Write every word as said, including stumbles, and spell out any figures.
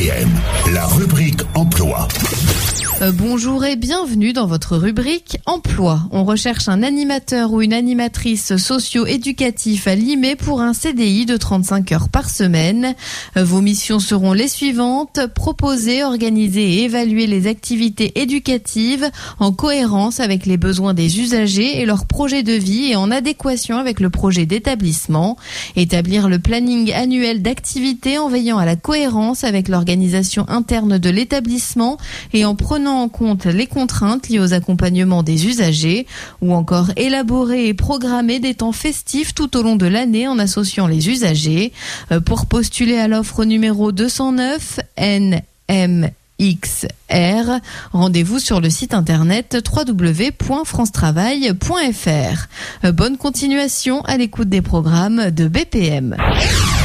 M, la rubrique emploi. Euh, bonjour et bienvenue dans votre rubrique Emploi. On recherche un animateur ou une animatrice socio-éducatif à Limay pour un C D I de trente-cinq heures par semaine. Euh, vos missions seront les suivantes: proposer, organiser et évaluer les activités éducatives en cohérence avec les besoins des usagers et leurs projets de vie et en adéquation avec le projet d'établissement. Établir le planning annuel d'activités en veillant à la cohérence avec l'organisation interne de l'établissement et en prenant en compte les contraintes liées aux accompagnements des usagers, ou encore élaborer et programmer des temps festifs tout au long de l'année en associant les usagers. Pour postuler à l'offre numéro deux cent neuf N M X R, rendez-vous sur le site internet w w w point france travail point f r. Bonne continuation à l'écoute des programmes de B P M.